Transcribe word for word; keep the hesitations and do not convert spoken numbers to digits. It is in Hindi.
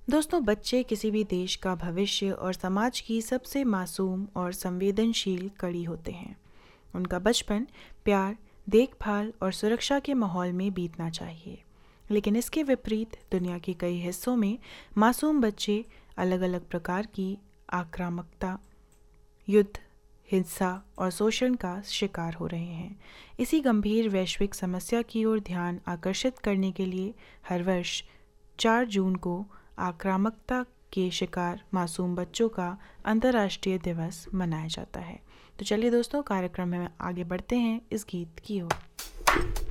दोस्तों, बच्चे किसी भी देश का भविष्य और समाज की सबसे मासूम और संवेदनशील कड़ी होते हैं। उनका बचपन प्यार, देखभाल और सुरक्षा के माहौल में बीतना चाहिए। लेकिन इसके विपरीत दुनिया के कई हिस्सों में मासूम बच्चे अलग अलग प्रकार की आक्रामकता, युद्ध, हिंसा और शोषण का शिकार हो रहे हैं। इसी गंभीर वैश्विक समस्या की ओर ध्यान आकर्षित करने के लिए हर वर्ष चार जून को आक्रामकता के शिकार मासूम बच्चों का अंतर्राष्ट्रीय दिवस मनाया जाता है। तो चलिए दोस्तों, कार्यक्रम में आगे बढ़ते हैं इस गीत की ओर।